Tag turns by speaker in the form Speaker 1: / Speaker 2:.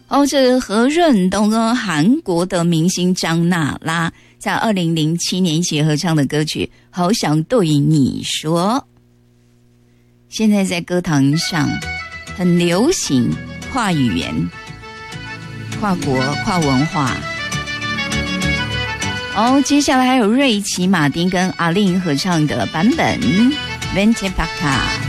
Speaker 1: 这个何润东跟韩国的明星张娜拉在2007年一起合唱的歌曲《好想对你说》，现在在歌坛上很流行，跨语言、跨国、跨文化。接下来还有瑞奇马丁跟阿令合唱的版本《Vente Pa Ca》。